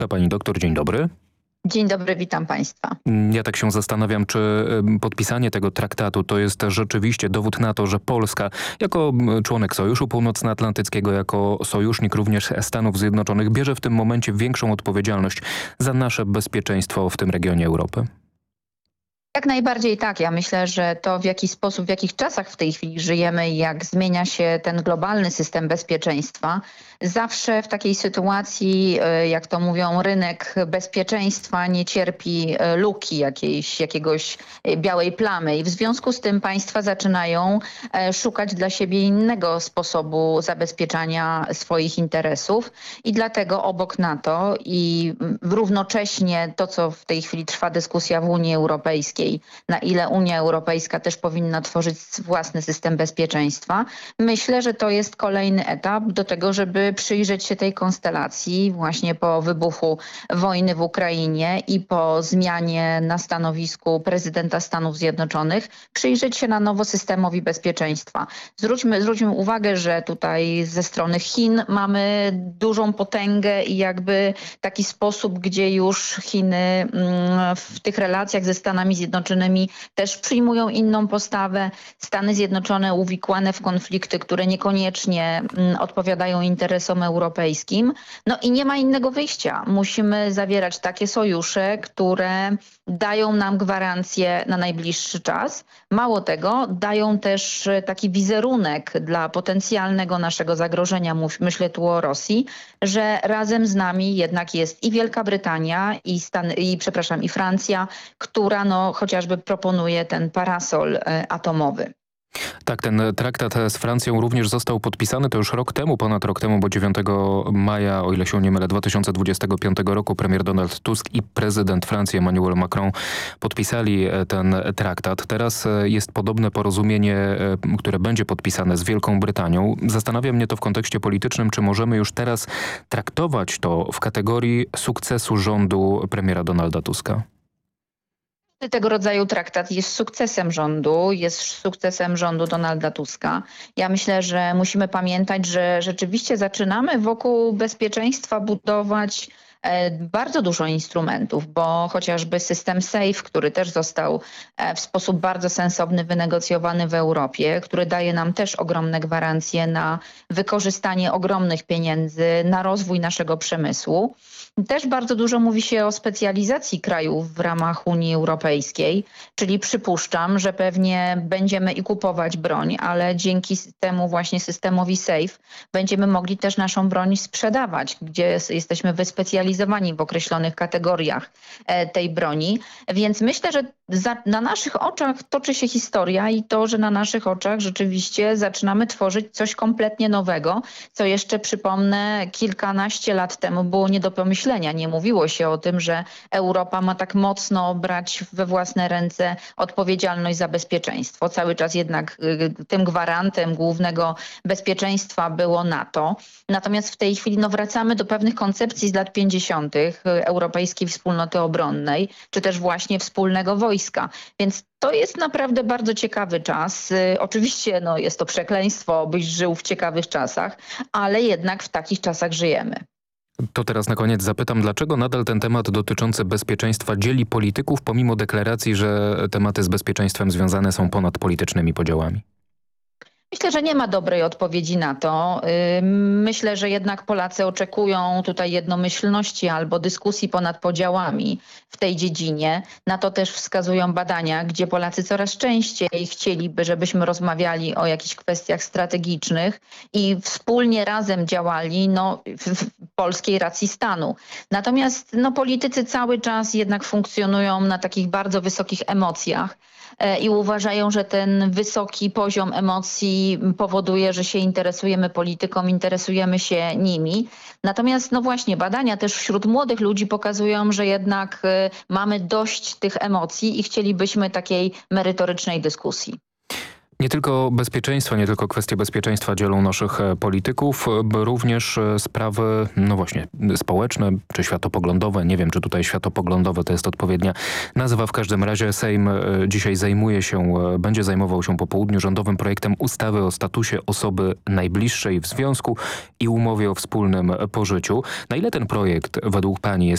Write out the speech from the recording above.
Pani doktor, dzień dobry. Dzień dobry, witam Państwa. Ja tak się zastanawiam, czy podpisanie tego traktatu to jest rzeczywiście dowód na to, że Polska jako członek Sojuszu Północnoatlantyckiego, jako sojusznik również Stanów Zjednoczonych bierze w tym momencie większą odpowiedzialność za nasze bezpieczeństwo w tym regionie Europy. Jak najbardziej tak. Ja myślę, że to w jaki sposób, w jakich czasach w tej chwili żyjemy i jak zmienia się ten globalny system bezpieczeństwa, zawsze w takiej sytuacji, jak to mówią, rynek bezpieczeństwa nie cierpi luki jakiegoś białej plamy i w związku z tym państwa zaczynają szukać dla siebie innego sposobu zabezpieczania swoich interesów i dlatego obok NATO i równocześnie to, co w tej chwili trwa dyskusja w Unii Europejskiej, na ile Unia Europejska też powinna tworzyć własny system bezpieczeństwa. Myślę, że to jest kolejny etap do tego, żeby przyjrzeć się tej konstelacji właśnie po wybuchu wojny w Ukrainie i po zmianie na stanowisku prezydenta Stanów Zjednoczonych, przyjrzeć się na nowo systemowi bezpieczeństwa. Zwróćmy uwagę, że tutaj ze strony Chin mamy dużą potęgę i jakby taki sposób, gdzie już Chiny w tych relacjach ze Stanami Zjednoczonymi też przyjmują inną postawę. Stany Zjednoczone uwikłane w konflikty, które niekoniecznie odpowiadają interesom europejskim. No i nie ma innego wyjścia. Musimy zawierać takie sojusze, które dają nam gwarancję na najbliższy czas. Mało tego, dają też taki wizerunek dla potencjalnego naszego zagrożenia, myślę tu o Rosji, że razem z nami jednak jest i Wielka Brytania i Francja, która chociażby proponuje ten parasol atomowy. Tak, ten traktat z Francją również został podpisany, to już rok temu, ponad rok temu, bo 9 maja, o ile się nie mylę, 2025 roku premier Donald Tusk i prezydent Francji Emmanuel Macron podpisali ten traktat. Teraz jest podobne porozumienie, które będzie podpisane z Wielką Brytanią. Zastanawia mnie to w kontekście politycznym, czy możemy już teraz traktować to w kategorii sukcesu rządu premiera Donalda Tuska. Tego rodzaju traktat jest sukcesem rządu Donalda Tuska. Ja myślę, że musimy pamiętać, że rzeczywiście zaczynamy wokół bezpieczeństwa budować bardzo dużo instrumentów, bo chociażby system SAFE, który też został w sposób bardzo sensowny wynegocjowany w Europie, który daje nam też ogromne gwarancje na wykorzystanie ogromnych pieniędzy na rozwój naszego przemysłu. Też bardzo dużo mówi się o specjalizacji krajów w ramach Unii Europejskiej, czyli przypuszczam, że pewnie będziemy i kupować broń, ale dzięki temu właśnie systemowi SAFE będziemy mogli też naszą broń sprzedawać, gdzie jesteśmy wyspecjalizowani w określonych kategoriach tej broni. Więc myślę, że na naszych oczach toczy się historia i to, że na naszych oczach rzeczywiście zaczynamy tworzyć coś kompletnie nowego, co jeszcze przypomnę kilkanaście lat temu było nie do pomyślenia. Nie mówiło się o tym, że Europa ma tak mocno brać we własne ręce odpowiedzialność za bezpieczeństwo. Cały czas jednak tym gwarantem głównego bezpieczeństwa było NATO. Natomiast w tej chwili wracamy do pewnych koncepcji z lat 50. Europejskiej Wspólnoty Obronnej, czy też właśnie wspólnego wojska. Więc to jest naprawdę bardzo ciekawy czas. Oczywiście jest to przekleństwo, byś żył w ciekawych czasach, ale jednak w takich czasach żyjemy. To teraz na koniec zapytam, dlaczego nadal ten temat dotyczący bezpieczeństwa dzieli polityków, pomimo deklaracji, że tematy z bezpieczeństwem związane są ponad politycznymi podziałami? Myślę, że nie ma dobrej odpowiedzi na to. Myślę, że jednak Polacy oczekują tutaj jednomyślności albo dyskusji ponad podziałami w tej dziedzinie. Na to też wskazują badania, gdzie Polacy coraz częściej chcieliby, żebyśmy rozmawiali o jakichś kwestiach strategicznych i wspólnie razem działali w polskiej racji stanu. Natomiast politycy cały czas jednak funkcjonują na takich bardzo wysokich emocjach i uważają, że ten wysoki poziom emocji powoduje, że się interesujemy polityką, interesujemy się nimi. Natomiast właśnie badania też wśród młodych ludzi pokazują, że jednak mamy dość tych emocji i chcielibyśmy takiej merytorycznej dyskusji. Nie tylko bezpieczeństwo, nie tylko kwestie bezpieczeństwa dzielą naszych polityków, również sprawy, społeczne czy światopoglądowe. Nie wiem, czy tutaj światopoglądowe to jest odpowiednia nazwa. W każdym razie Sejm dzisiaj będzie zajmował się po południu rządowym projektem ustawy o statusie osoby najbliższej w związku i umowie o wspólnym pożyciu. Na ile ten projekt według pani jest